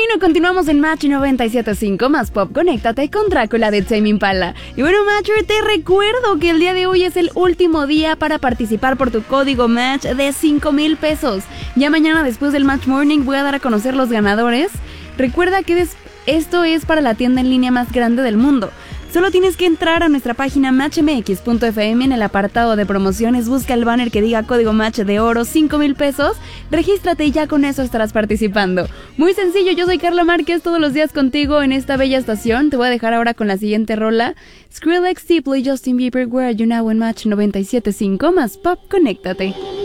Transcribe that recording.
continuamos en Match 97.5 más Pop. Conéctate con Drácula de Tame Impala. Y bueno, Matcher, te recuerdo que el día de hoy es el último día para participar por tu código Match de 5,000 pesos. Ya mañana, después del Match Morning, voy a dar a conocer los ganadores. Recuerda que esto es para la tienda en línea más grande del mundo. Solo tienes que entrar a nuestra página matchmx.fm. En el apartado de promociones busca el banner que diga código Match de oro 5,000 pesos. Regístrate y ya con eso estarás participando. Muy sencillo, yo soy Carla Márquez, todos los días contigo en esta bella estación. Te voy a dejar ahora con la siguiente rola. Skrillex, Tiplo y Justin Bieber, Where Are You Now en Match 97.5 más Pop. Conéctate.